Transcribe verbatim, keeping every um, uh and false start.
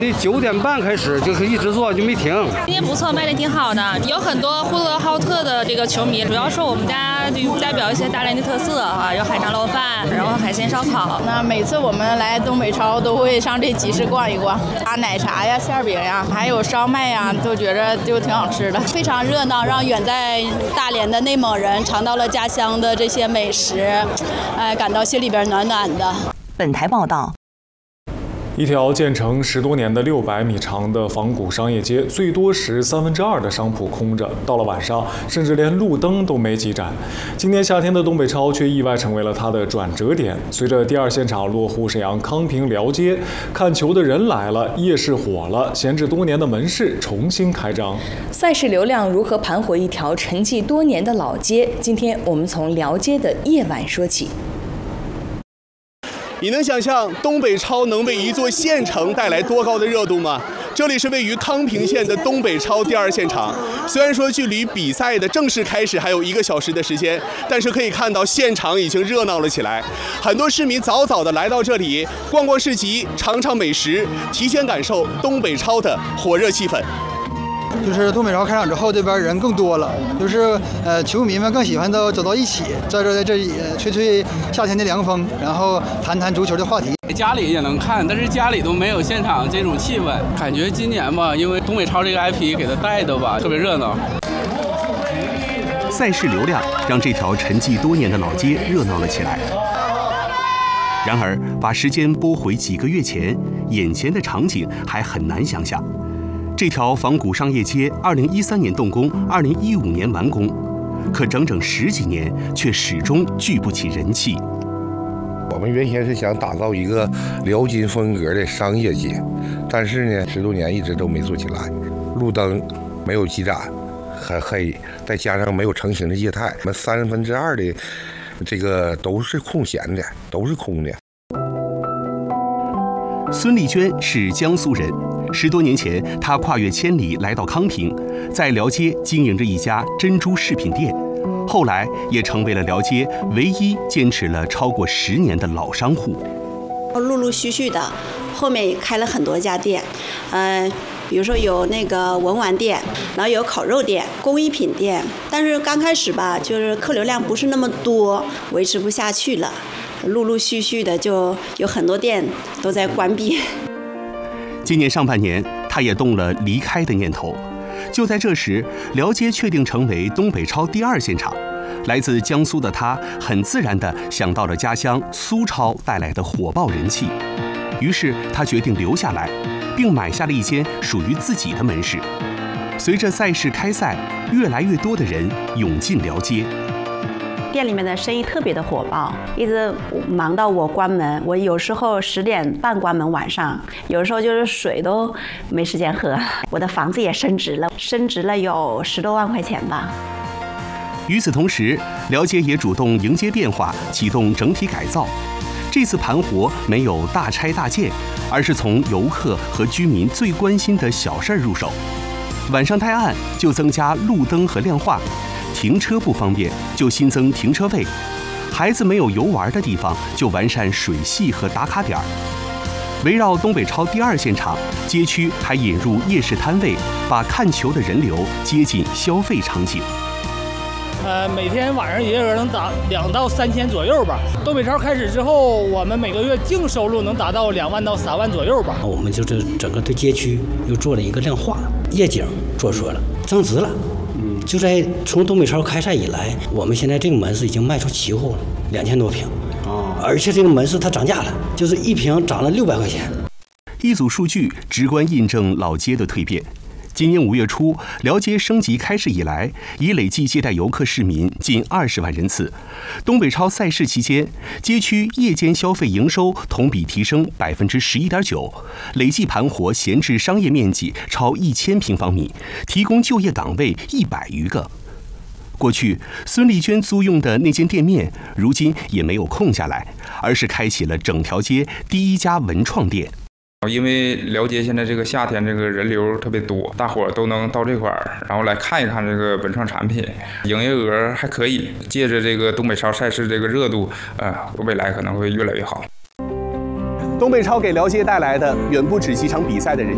九点半开始就是一直做就没停。 今天不错，卖的挺好的，有很多呼和浩特的这个球迷，主要是我们家代表一些大连的特色啊，有海肠捞饭，然后海鲜烧烤。 那每次我们来东北超都会上这集市逛一逛，啊，奶茶呀、馅饼呀，还有烧麦呀，都觉着就挺好吃的，非常热闹，让远在大连的内蒙人尝到了家乡的这些美食，哎，感到心里边暖暖的。 本台报道。 一条建成十多年的六百米长的仿古商业街，最多时三分之二的商铺空着，到了晚上，甚至连路灯都没几盏。今年夏天的东北超却意外成为了它的转折点。随着第二现场落户沈阳康平辽街，看球的人来了，夜市火了，闲置多年的门市重新开张。 赛事流量如何盘活一条沉寂多年的老街？今天我们从辽街的夜晚说起。 你能想象东北超能为一座县城带来多高的热度吗？这里是位于康平县的东北超第二现场。虽然说距离比赛的正式开始还有一个小时的时间，但是可以看到现场已经热闹了起来。很多市民早早的来到这里逛逛市集，尝尝美食，提前感受东北超的火热气氛。 就是东北超开场之后，这边人更多了，就是呃球迷们更喜欢都走到一起，在这在这里吹吹夏天的凉风，然后谈谈足球的话题。 家里也能看，但是家里都没有现场这种气氛。感觉今年吧，因为东北超这个 I P 给它带的吧，特别热闹。 赛事流量让这条沉寂多年的老街热闹了起来。然而，把时间拨回几个月前，眼前的场景还很难想象。这条仿古商业街，二零一三年动工，二零一五年完工，可整整十几年却始终聚不起人气。 我们原先是想打造一个辽金风格的商业街，但是呢，十多年一直都没做起来。路灯没有几盏，很黑，再加上没有成型的业态，我们三分之二的这个都是空闲的，都是空的。 孙丽娟是江苏人。十多年前，她跨越千里来到康平，在辽街经营着一家珍珠饰品店，后来也成为了辽街唯一坚持了超过十年的老商户。 陆陆续续的，后面也开了很多家店，嗯、呃，比如说有那个文玩店，然后有烤肉店、工艺品店，但是刚开始吧，就是客流量不是那么多，维持不下去了，陆陆续续的就有很多店都在关闭。 今年上半年，他也动了离开的念头。就在这时，辽街确定成为东北超第二现场。来自江苏的他，很自然地想到了家乡苏超带来的火爆人气，于是他决定留下来，并买下了一间属于自己的门市。随着赛事开赛，越来越多的人涌进辽街。 店里面的生意特别的火爆，一直忙到我关门。我有时候十点半关门，晚上有时候就是水都没时间喝。我的房子也升值了，升值了有十多万块钱吧。 与此同时，辽街也主动迎接变化，启动整体改造。这次盘活没有大拆大建，而是从游客和居民最关心的小事入手。晚上太暗就增加路灯和亮化。停车不方便，就新增停车位；孩子没有游玩的地方，就完善水系和打卡点。围绕东北超第二现场，街区还引入夜市摊位，把看球的人流接近消费场景。 呃，每天晚上营业额能达两到三千左右吧。东北超开始之后，我们每个月净收入能达到两万到三万左右吧。 我们就是整个对街区又做了一个亮化，夜景做出来了，增值了。就在从东北超开赛以来，我们现在这个门市已经卖出期货了，两千多平，哦，而且这个门市它涨价了，就是一平涨了六百块钱。 一组数据直观印证老街的蜕变。今年五月初，辽街升级开市以来，已累计接待游客市民近二十万人次。东北超赛事期间，街区夜间消费营收同比提升百分之十一点九，累计盘活闲置商业面积超一千平方米，提供就业岗位一百余个。过去，孙丽娟租用的那间店面，如今也没有空下来，而是开启了整条街第一家文创店。 因为辽街现在这个夏天这个人流特别多，大伙儿都能到这块儿，然后来看一看这个文创产品，营业额还可以。借着这个东北超赛事这个热度，呃，未来可能会越来越好。 东北超给辽街带来的远不止几场比赛的人